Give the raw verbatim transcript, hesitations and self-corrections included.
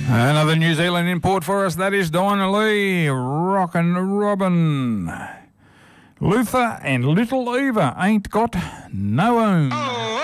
Another New Zealand import for us, that is Dinah Lee, Rockin' Robin. Luther and Little Eva ain't got no home.